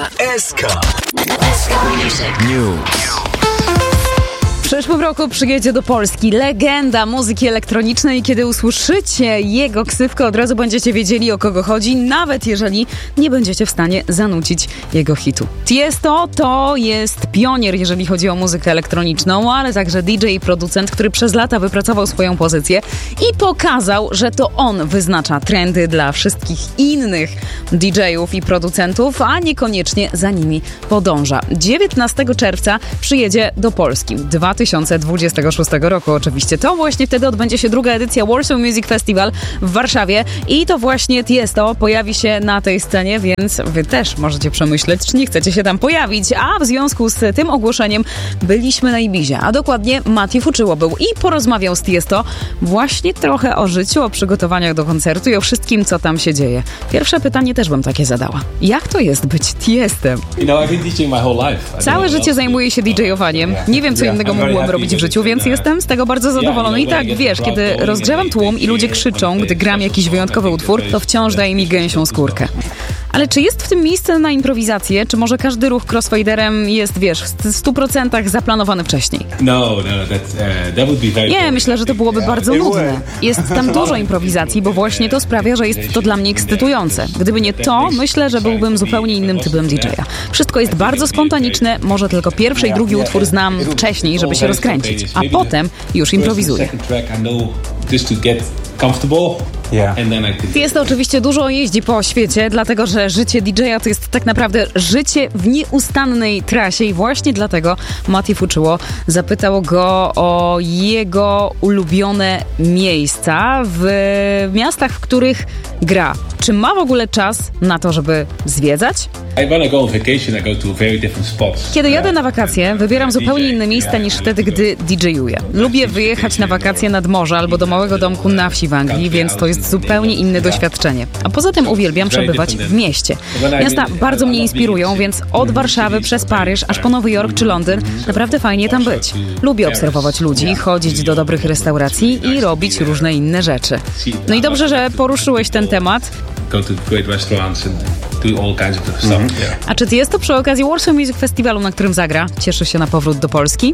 SK Music News. W przyszłym roku przyjedzie do Polski legenda muzyki elektronicznej. Kiedy usłyszycie jego ksywkę, od razu będziecie wiedzieli, o kogo chodzi, nawet jeżeli nie będziecie w stanie zanucić jego hitu. Tiesto to jest pionier, jeżeli chodzi o muzykę elektroniczną, ale także DJ i producent, który przez lata wypracował swoją pozycję i pokazał, że to on wyznacza trendy dla wszystkich innych DJ-ów i producentów, a niekoniecznie za nimi podąża. 19 czerwca przyjedzie do Polski. 2026 roku oczywiście. To właśnie wtedy odbędzie się druga edycja Warsaw Music Festival w Warszawie i to właśnie Tiesto pojawi się na tej scenie, więc wy też możecie przemyśleć, czy nie chcecie się tam pojawić. A w związku z tym ogłoszeniem byliśmy na Ibizie, a dokładnie Mati Fuczyło był i porozmawiał z Tiesto właśnie trochę o życiu, o przygotowaniach do koncertu i o wszystkim, co tam się dzieje. Pierwsze pytanie też bym takie zadała. Jak to jest być Tiestem? Całe życie zajmuję się DJ-owaniem. Nie wiem, co innego mogłem robić w życiu, więc jestem z tego bardzo zadowolony. I tak, wiesz, kiedy rozgrzewam tłum i ludzie krzyczą, gdy gram jakiś wyjątkowy utwór, to wciąż daje mi gęsią skórkę. Ale czy jest w tym miejsce na improwizację? Czy może każdy ruch crossfaderem jest, wiesz, w 100% zaplanowany wcześniej? Nie, myślę, że to byłoby bardzo nudne. Jest tam dużo improwizacji, bo właśnie to sprawia, że jest to dla mnie ekscytujące. Gdyby nie to, myślę, że byłbym zupełnie innym typem DJ-a. Wszystko jest bardzo spontaniczne, może tylko pierwszy i drugi utwór znam wcześniej, żeby się rozkręcić, a potem już improwizuję. Tiesto oczywiście dużo jeździ po świecie, dlatego że życie DJ-a to jest tak naprawdę życie w nieustannej trasie i właśnie dlatego Mati Fuczyło zapytał go o jego ulubione miejsca w miastach, w których gra. Czy ma w ogóle czas na to, żeby zwiedzać? Kiedy jadę na wakacje, wybieram zupełnie inne miejsca niż wtedy, gdy DJ-uję. Lubię wyjechać na wakacje nad morze albo do małego domku na wsi w Anglii, więc to jest zupełnie inne doświadczenie. A poza tym uwielbiam przebywać w mieście. Miasta bardzo mnie inspirują, więc od Warszawy przez Paryż aż po Nowy Jork czy Londyn naprawdę fajnie tam być. Lubię obserwować ludzi, chodzić do dobrych restauracji i robić różne inne rzeczy. No i dobrze, że poruszyłeś ten temat. Go to great restaurants and do all kinds of stuff. A czy jest to przy okazji Warsaw Music Festivalu, na którym zagra? Cieszy się na powrót do Polski?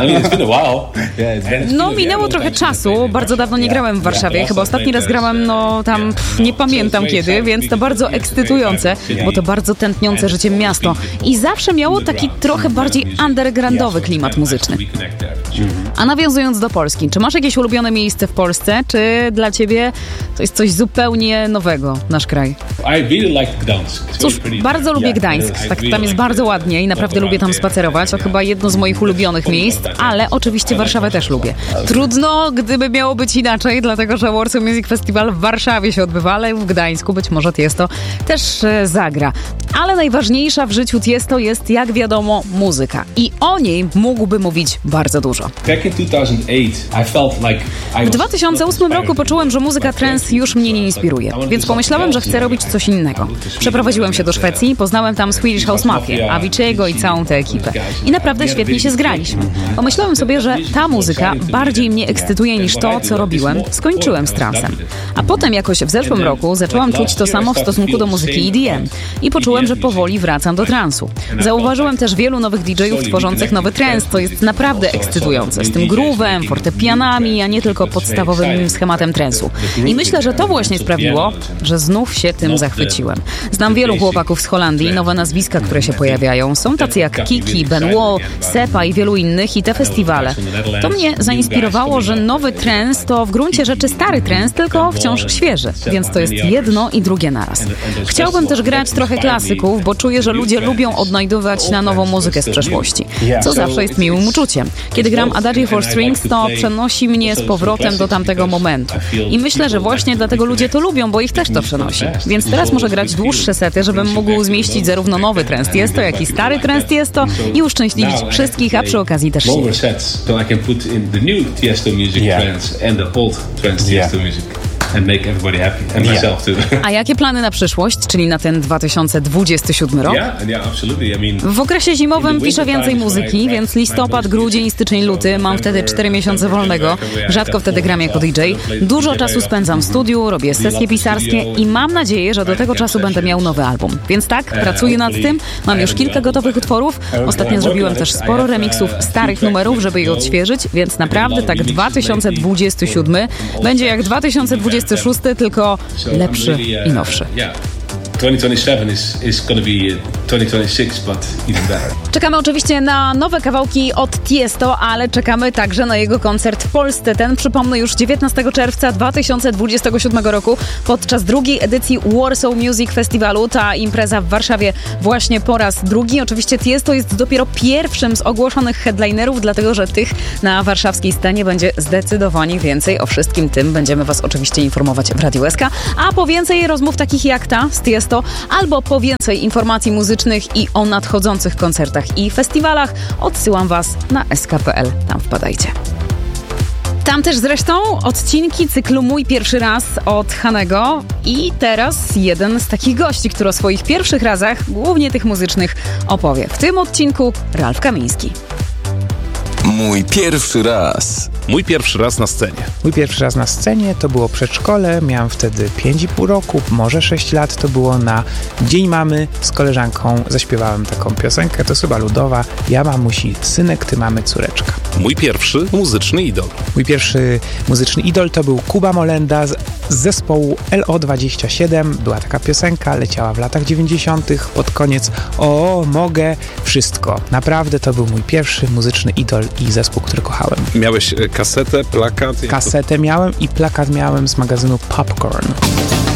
No, minęło trochę czasu. Bardzo dawno nie grałem w Warszawie. Chyba ostatni raz grałem, tam nie pamiętam kiedy, więc to bardzo ekscytujące, bo to bardzo tętniące życiem miasto. I zawsze miało taki trochę bardziej undergroundowy klimat muzyczny. A nawiązując do Polski, czy masz jakieś ulubione miejsce w Polsce, czy dla ciebie to jest coś zupełnie nowego, nasz kraj? Cóż, bardzo lubię Gdańsk. Tak, tam jest bardzo ładnie i naprawdę lubię tam spacerować. To chyba jedno z moich ulubionych miejsc, ale oczywiście Warszawę też lubię. Trudno, gdyby miało być inaczej, dlatego że Warsaw Music Festival w Warszawie się odbywa, ale w Gdańsku być może Tiesto też zagra. Ale najważniejsza w życiu Tiesto jest, jak wiadomo, muzyka. I o niej mógłby mówić bardzo dużo. W 2008 roku poczułem, że muzyka trance już mnie nie inspiruje, więc pomyślałem, że chcę robić coś innego. Przeprowadziłem się do Szwecji, poznałem tam Swedish House Mafia, Avicii'ego i całą tę ekipę. I naprawdę świetnie się zgraliśmy. Pomyślałem sobie, że ta muzyka bardziej mnie ekscytuje niż to, co robiłem. Skończyłem z transem. A potem jakoś w zeszłym roku zaczęłam czuć to samo w stosunku do muzyki EDM. I poczułem, że powoli wracam do transu. Zauważyłem też wielu nowych DJ-ów tworzących nowy trance, co jest naprawdę ekscytujące. Z tym groove'em, fortepianami, a nie tylko podstawowym schematem transu. I myślę, że to właśnie sprawiło, że znów się tym zachwyciłem. Znam wielu chłopaków z Holandii, nowe nazwiska, które się pojawiają. Są tacy jak Kiki, Ben Wall, Sepa i wielu innych i te festiwale. To mnie zainspirowało, że nowy trance to w gruncie rzeczy stary trance, tylko wciąż świeży. Więc to jest jedno i drugie naraz. Chciałbym też grać trochę klasyków, bo czuję, że ludzie lubią odnajdywać na nową muzykę z przeszłości. Co zawsze jest miłym uczuciem. Kiedy gram Adagio for Strings, to przenosi mnie z powrotem do tamtego momentu. I myślę, że właśnie dlatego ludzie to lubią, bo ich też to przenosi. Więc teraz może grać dłuższe sety, żebym mógł zmieścić zarówno nowy trance Tiesto, jak i stary trance Tiesto i uszczęśliwić wszystkich, a przy okazji też siebie. and make everybody happy, and myself too. A jakie plany na przyszłość, czyli na ten 2027 rok? Yeah, absolutely. I mean, w okresie zimowym piszę więcej muzyki, więc listopad, grudzień, styczeń, luty, mam wtedy 4 miesiące wolnego. Rzadko wtedy gram jako DJ. Dużo czasu spędzam w studiu, robię sesje pisarskie i mam nadzieję, że do tego czasu będę miał nowy album. Więc tak, pracuję nad tym, mam już kilka gotowych utworów. Ostatnio zrobiłem też sporo remiksów starych numerów, żeby je odświeżyć, więc naprawdę tak 2027 będzie jak 2026, tylko lepszy i nowszy. 2027 is going to be 2026, but even better. Czekamy oczywiście na nowe kawałki od Tiesto, ale czekamy także na jego koncert w Polsce. Ten, przypomnę, już 19 czerwca 2027 roku podczas drugiej edycji Warsaw Music Festiwalu. Ta impreza w Warszawie właśnie po raz drugi. Oczywiście Tiesto jest dopiero pierwszym z ogłoszonych headlinerów, dlatego że tych na warszawskiej scenie będzie zdecydowanie więcej. O wszystkim tym będziemy Was oczywiście informować w Radiu SK. A po więcej rozmów takich jak ta z Tiesto, albo po więcej informacji muzycznych i o nadchodzących koncertach i festiwalach odsyłam Was na sk.pl. Tam wpadajcie. Tam też zresztą odcinki cyklu Mój pierwszy raz od Hanego i teraz jeden z takich gości, który o swoich pierwszych razach, głównie tych muzycznych, opowie. W tym odcinku Ralf Kamiński. Mój pierwszy raz. Mój pierwszy raz na scenie. Mój pierwszy raz na scenie to było przedszkole, miałem wtedy 5,5 roku, może 6 lat, to było na Dzień Mamy z koleżanką, zaśpiewałem taką piosenkę, to jest chyba ludowa, ja mamusi synek, ty mamy córeczka. Mój pierwszy muzyczny idol. Mój pierwszy muzyczny idol to był Kuba Molenda z zespołu LO27, była taka piosenka, leciała w latach 90. pod koniec, o, mogę wszystko. Naprawdę to był mój pierwszy muzyczny idol i zespół, który kochałem. Miałeś kasetę, plakat? Kasetę miałem i plakat miałem z magazynu Popcorn.